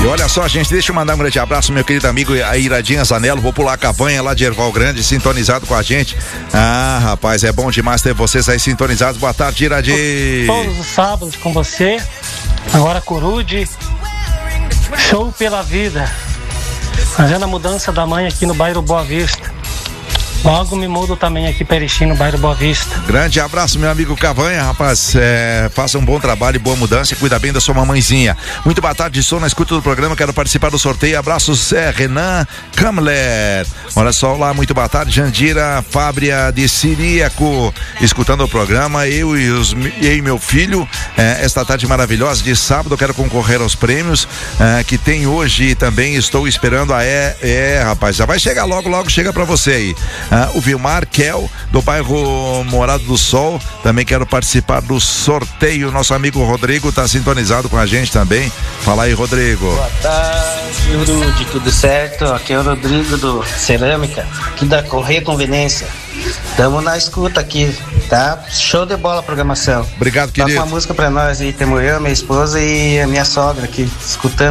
E olha só, gente, deixa eu mandar um grande abraço, meu querido amigo Iradinha Zanello, vou pular a cabanha lá de Erval Grande, sintonizado com a gente. Ah, rapaz, é bom demais ter vocês aí sintonizados. Boa tarde, Iradim. Todos os sábados com você, agora Corude, show pela vida, fazendo a mudança da mãe aqui no bairro Boa Vista. Logo me mudo também aqui para Erechim, no bairro Boa Vista. Grande abraço, meu amigo Cavanha, rapaz. Faça um bom trabalho e boa mudança e cuida bem da sua mamãezinha. Muito boa tarde, sou na escuta do programa, quero participar do sorteio. Abraços, Renan Kamler. Olha só lá, muito boa tarde, Jandira Fábria de Siríaco, escutando o programa. Eu e meu filho, esta tarde maravilhosa de sábado, eu quero concorrer aos prêmios que tem hoje e também estou esperando rapaz, já vai chegar logo chega pra você aí. O Vilmar Kel, do bairro Morado do Sol, também quero participar do sorteio. Nosso amigo Rodrigo está sintonizado com a gente também. Fala aí, Rodrigo. Boa tarde, Rude, tudo certo? Aqui é o Rodrigo do Cerâmica, aqui da Correia Conveniência. Estamos na escuta aqui, tá? Show de bola a programação. Obrigado, querido. Toca uma música pra nós aí, temos eu, minha esposa e a minha sogra aqui, escutando